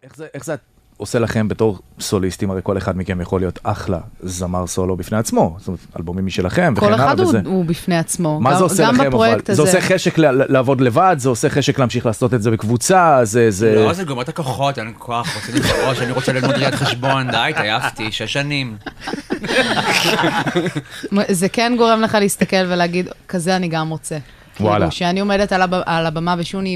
איך זה עושה לכם בתור סוליסטים? הרי כל אחד מכם יכול להיות אחלה זמר סולו בפני עצמו, זאת אומרת, אלבומים משלכם וכן הלאה. כל אחד הוא בפני עצמו. מה זה עושה לכם? זה עושה חשק לעבוד לבד, זה עושה חשק להמשיך לעשות את זה בקבוצה, זה... לא, זה גומר את הכוחות, אין כוח, רוצה לפרוש, אני רוצה ללמוד ראיית חשבון, די, תעייפתי, 6 שנים. זה כן גורם לך להסתכל ולהגיד, כזה אני גם רוצה. וואלה. שאני עומדת על הבמה ושוני